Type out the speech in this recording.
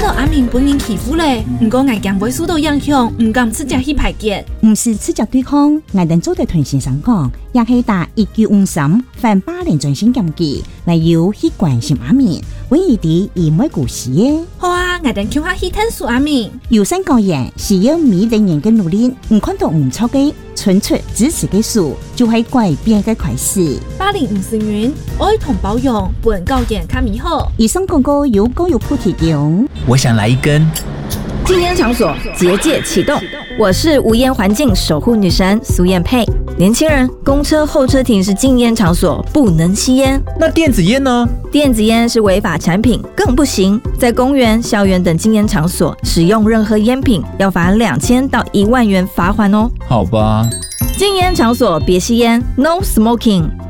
到阿明本人欺负嘞，不过我惊会受到影响，唔敢直接去排解。 唔是直接对抗，我哋做对团先生讲，也系打1953反霸凌专线监记，来由去关心阿明，为伊哋而唔会故事嘅。 好啊，我哋叫下去探索阿明。 有心教人是要每个人嘅努力，唔看到唔错嘅，纯粹支持嘅事，就系改变嘅开始。 霸凌唔是冤，爱同包容，本教人较美好。 以上广告由高友铺提供。 我想来一根。 禁烟场所结界启动，我是无烟环境守护女神苏燕佩。年轻人，公车候车亭是禁烟场所，不能吸烟。 那电子烟呢？ 电子烟是违法产品，更不行。在公园、校园等禁烟场所使用任何烟品，要罚2000到1万元罚款哦。 好吧。 禁烟场所别吸烟 ，No smoking。